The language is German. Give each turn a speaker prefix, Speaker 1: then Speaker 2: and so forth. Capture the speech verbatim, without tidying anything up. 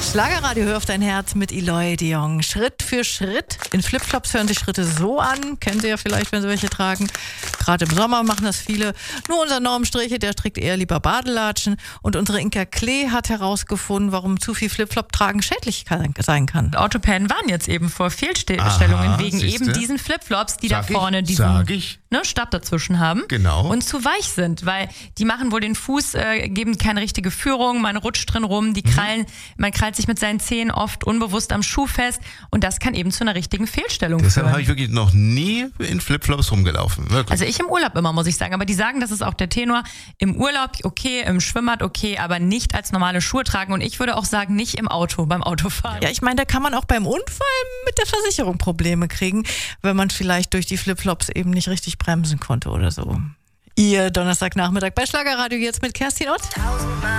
Speaker 1: Schlagerradio, hör auf dein Herz mit Eloy de Jong. Schritt für Schritt. In Flipflops hören sich Schritte so an. Kennen Sie ja vielleicht, wenn Sie welche tragen. Gerade im Sommer machen das viele. Nur unser Normstriche, der trägt eher lieber Badelatschen. Und unsere Inka Klee hat herausgefunden, warum zu viel Flipflop-Tragen schädlich kann, sein kann.
Speaker 2: Autopannen waren jetzt eben vor Fehlstellungen wegen
Speaker 3: siehste?
Speaker 2: eben diesen Flipflops, die
Speaker 3: Sag
Speaker 2: da vorne
Speaker 3: ich,
Speaker 2: diesen
Speaker 3: sag ich.
Speaker 2: Ne, Stab dazwischen haben.
Speaker 3: Genau.
Speaker 2: Und zu weich sind, weil die machen wohl den Fuß, äh, geben keine richtige Führung, man rutscht drin rum, die Krallen, mhm. man krallt sich mit seinen Zehen oft unbewusst am Schuh fest und das kann eben zu einer richtigen Fehlstellung
Speaker 3: Deshalb
Speaker 2: führen.
Speaker 3: habe ich wirklich noch nie in Flipflops rumgelaufen. Wirklich.
Speaker 2: Also ich im Urlaub immer, muss ich sagen. Aber die sagen, das ist auch der Tenor. Im Urlaub okay, im Schwimmbad okay, aber nicht als normale Schuhe tragen. Und ich würde auch sagen, nicht im Auto, beim Autofahren.
Speaker 1: Ja, ich meine, da kann man auch beim Unfall mit der Versicherung Probleme kriegen, wenn man vielleicht durch die Flipflops eben nicht richtig bremsen konnte oder so. Ihr Donnerstagnachmittag bei Schlagerradio jetzt mit Kerstin Ott.